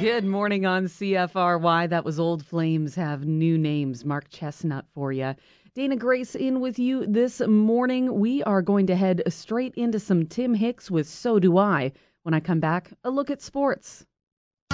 Good morning on CFRY. That was Old Flames Have New Names. Mark Chestnut for you. Dana Grace in with you this morning. We are going to head straight into some Tim Hicks with So Do I. When I come back, a look at sports.